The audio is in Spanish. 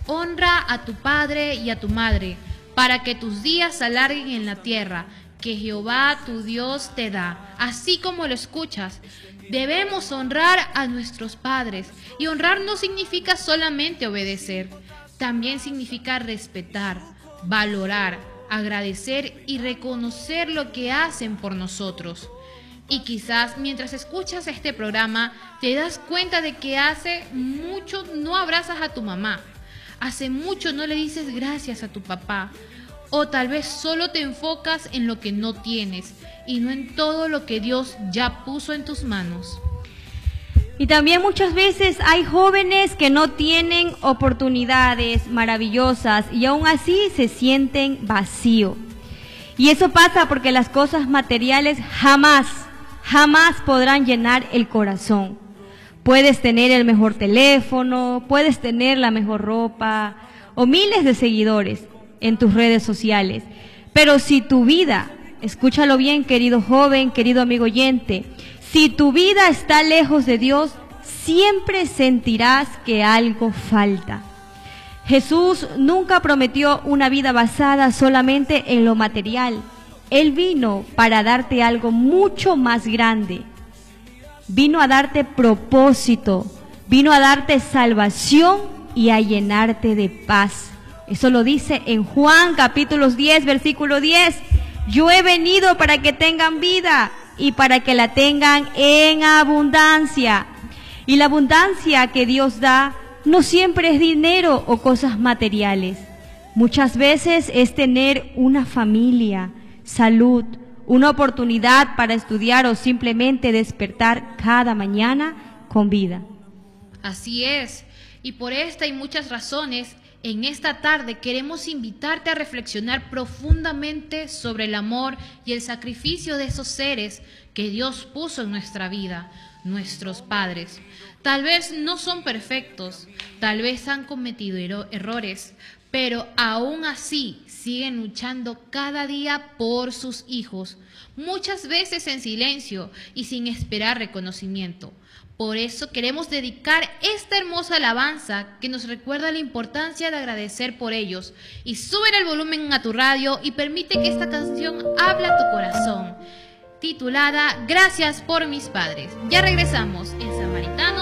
Honra a tu padre y a tu madre, para que tus días se alarguen en la tierra que Jehová tu Dios te da. Así como lo escuchas, debemos honrar a nuestros padres. Y honrar no significa solamente obedecer, también significa respetar, valorar, agradecer y reconocer lo que hacen por nosotros. Y quizás mientras escuchas este programa te das cuenta de que hace mucho no abrazas a tu mamá, hace mucho no le dices gracias a tu papá, o tal vez solo te enfocas en lo que no tienes y no en todo lo que Dios ya puso en tus manos. Y también muchas veces hay jóvenes que no tienen oportunidades maravillosas y aún así se sienten vacíos. Y eso pasa porque las cosas materiales jamás podrán llenar el corazón. Puedes tener el mejor teléfono, puedes tener la mejor ropa o miles de seguidores en tus redes sociales. Pero si tu vida, escúchalo bien, querido joven, querido amigo oyente, si tu vida está lejos de Dios, siempre sentirás que algo falta. Jesús nunca prometió una vida basada solamente en lo material. Él vino para darte algo mucho más grande. Vino a darte propósito, vino a darte salvación y a llenarte de paz. Eso lo dice en Juan capítulo 10, versículo 10. Yo he venido para que tengan vida y para que la tengan en abundancia. Y la abundancia que Dios da no siempre es dinero o cosas materiales. Muchas veces es tener una familia, salud, una oportunidad para estudiar o simplemente despertar cada mañana con vida. Así es, y por esta y muchas razones, en esta tarde queremos invitarte a reflexionar profundamente sobre el amor y el sacrificio de esos seres que Dios puso en nuestra vida, nuestros padres. Tal vez no son perfectos, tal vez han cometido errores, pero aún así siguen luchando cada día por sus hijos, muchas veces en silencio y sin esperar reconocimiento. Por eso queremos dedicar esta hermosa alabanza que nos recuerda la importancia de agradecer por ellos. Y sube el volumen a tu radio y permite que esta canción hable a tu corazón, titulada Gracias por mis padres. Ya regresamos en Samaritano